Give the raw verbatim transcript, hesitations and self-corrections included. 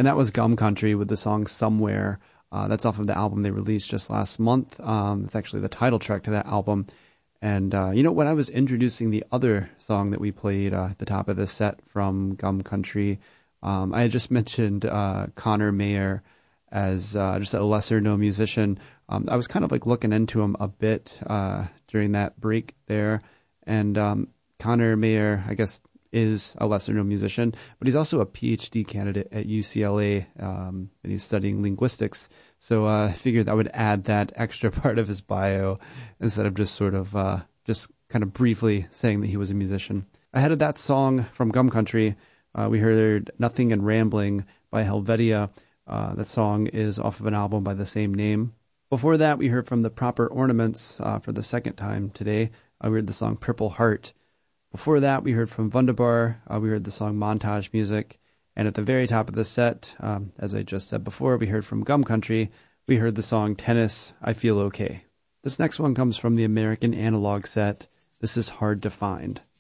And that was Gum Country with the song Somewhere. Uh, that's off of the album they released just last month. Um, it's actually the title track to that album. And, uh, you know, when I was introducing the other song that we played uh, at the top of this set from Gum Country, um, I had just mentioned uh, Connor Mayer as uh, just a lesser-known musician. Um, I was kind of like looking into him a bit uh, during that break there. And um, Connor Mayer, I guess, is a lesser-known musician, but he's also a P H D candidate at U C L A, um, and he's studying linguistics. So uh, I figured I would add that extra part of his bio instead of just sort of uh, just kind of briefly saying that he was a musician. Ahead of that song from Gum Country, uh, we heard Nothing and Rambling by Helvetia. Uh, that song is off of an album by the same name. Before that, we heard from the Proper Ornaments uh, for the second time today. Uh, we heard the song Purple Heart. Before that, we heard from Wunderbar. Uh, we heard the song Montage Music. And at the very top of the set, um, as I just said before, we heard from Gum Country. We heard the song Tennis, I Feel Okay. This next one comes from the American Analog set. This is Hard to Find.